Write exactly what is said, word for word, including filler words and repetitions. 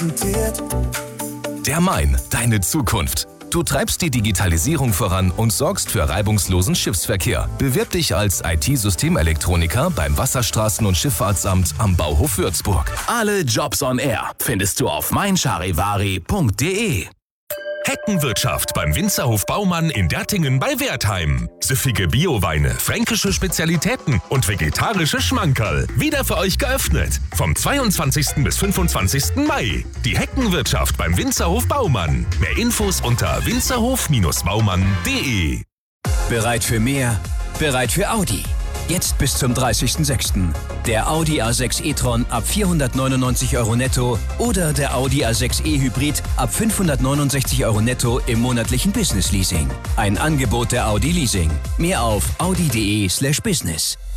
Der Main, deine Zukunft. Du treibst die Digitalisierung voran und sorgst für reibungslosen Schiffsverkehr. Bewirb dich als I T-Systemelektroniker beim Wasserstraßen- und Schifffahrtsamt am Bauhof Würzburg. Alle Jobs on Air findest du auf mein charivari punkt de. Heckenwirtschaft beim Winzerhof Baumann in Dertingen bei Wertheim. Süffige Bioweine, fränkische Spezialitäten und vegetarische Schmankerl. Wieder für euch geöffnet. Vom zweiundzwanzigsten bis fünfundzwanzigsten Mai. Die Heckenwirtschaft beim Winzerhof Baumann. Mehr Infos unter winzerhof Baumann punkt de. Bereit für mehr? Bereit für Audi. Jetzt bis zum dreißigsten sechsten Der Audi A sechs e-tron ab vierhundertneunundneunzig Euro netto oder der Audi A sechs e-Hybrid ab fünfhundertneunundsechzig Euro netto im monatlichen Business Leasing. Ein Angebot der Audi Leasing. Mehr auf audi punkt de slash business.